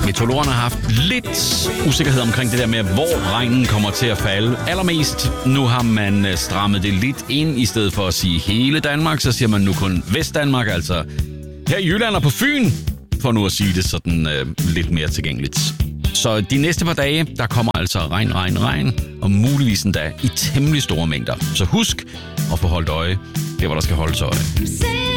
Meteorologerne har haft lidt usikkerhed omkring det der med, hvor regnen kommer til at falde. Allermest nu har man strammet det lidt ind. I stedet for at sige hele Danmark, så siger man nu kun Vestdanmark, altså her i Jylland og på Fyn, for nu at sige det sådan lidt mere tilgængeligt. Så de næste par dage, der kommer altså regn, og muligvis endda i temmelig store mængder. Så husk at få holdt øje, det hvor der skal holdes øje.